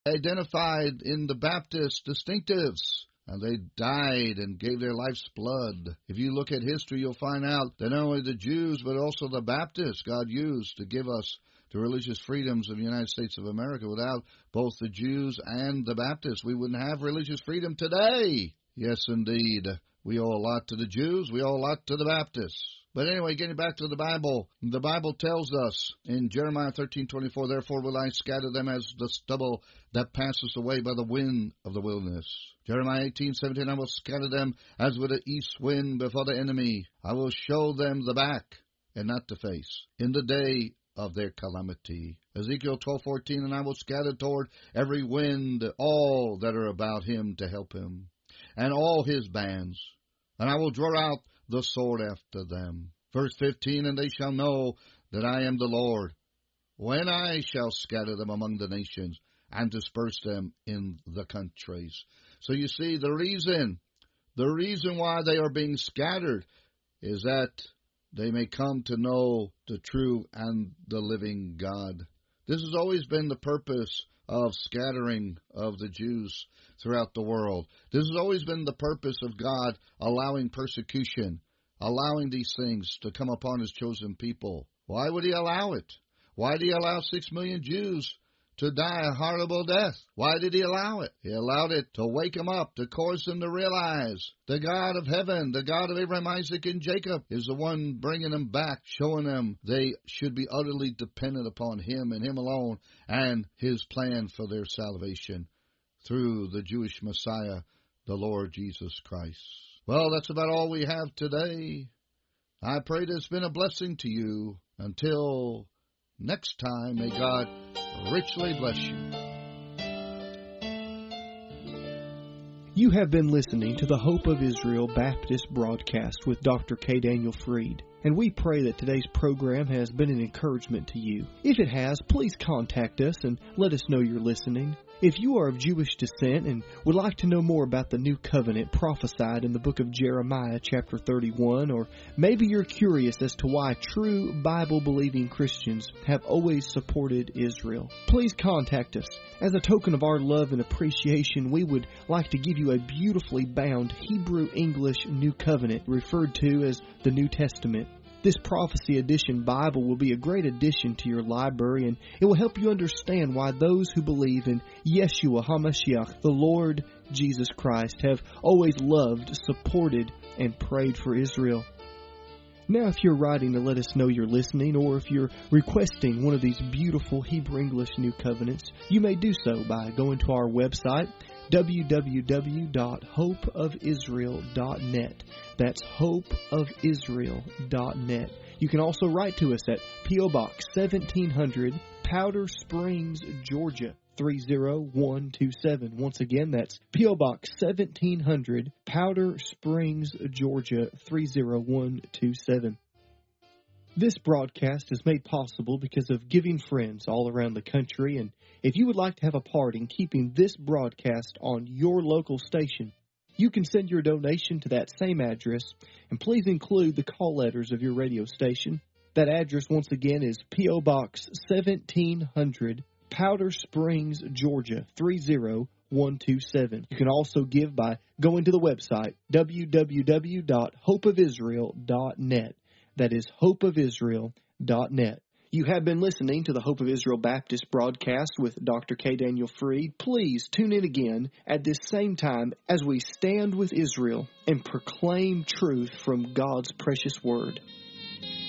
identified in the Baptist distinctives. And they died and gave their life's blood. If you look at history, you'll find out that not only the Jews, but also the Baptists God used to give us the religious freedoms of the United States of America. Without both the Jews and the Baptists, we wouldn't have religious freedom today. Yes, indeed. We owe a lot to the Jews. We owe a lot to the Baptists. But anyway, getting back to the Bible tells us in Jeremiah 13:24, therefore will I scatter them as the stubble that passes away by the wind of the wilderness. Jeremiah 18:17, I will scatter them as with an east wind before the enemy. I will show them the back and not the face in the day of their calamity. Ezekiel 12:14, and I will scatter toward every wind all that are about him to help him, and all his bands, and I will draw out the sword after them. Verse 15, and they shall know that I am the Lord, when I shall scatter them among the nations and disperse them in the countries. So you see, the reason why they are being scattered is that they may come to know the true and the living God. This has always been the purpose of scattering of the Jews throughout the world. This has always been the purpose of God allowing persecution, allowing these things to come upon His chosen people. Why would He allow it? Why did He allow 6 million Jews to die a horrible death? Why did He allow it? He allowed it to wake them up, to cause them to realize the God of heaven, the God of Abraham, Isaac, and Jacob is the one bringing them back, showing them they should be utterly dependent upon Him and Him alone and His plan for their salvation through the Jewish Messiah, the Lord Jesus Christ. Well, that's about all we have today. I pray it's been a blessing to you. Until next time, may God richly bless you. You have been listening to the Hope of Israel Baptist broadcast with Dr. K. Daniel Fried, and we pray that today's program has been an encouragement to you. If it has, please contact us and let us know you're listening. If you are of Jewish descent and would like to know more about the new covenant prophesied in the book of Jeremiah chapter 31, or maybe you're curious as to why true Bible-believing Christians have always supported Israel, please contact us. As a token of our love and appreciation, we would like to give you a beautifully bound Hebrew-English New Covenant referred to as the New Testament. This Prophecy Edition Bible will be a great addition to your library, and it will help you understand why those who believe in Yeshua HaMashiach, the Lord Jesus Christ, have always loved, supported, and prayed for Israel. Now, if you're writing to let us know you're listening, or if you're requesting one of these beautiful Hebrew-English New Covenants, you may do so by going to our website, www.hopeofisrael.net. That's hopeofisrael.net. You can also write to us at P.O. Box 1700, Powder Springs, Georgia 30127. Once again, that's P.O. Box 1700, Powder Springs, Georgia 30127. This broadcast is made possible because of giving friends all around the country, and if you would like to have a part in keeping this broadcast on your local station, you can send your donation to that same address, and please include the call letters of your radio station. That address, once again, is P.O. Box 1700, Powder Springs, Georgia 30127. You can also give by going to the website, www.hopeofisrael.net. That is hopeofisrael.net. You have been listening to the Hope of Israel Baptist broadcast with Dr. K. Daniel Fried. Please tune in again at this same time as we stand with Israel and proclaim truth from God's precious Word.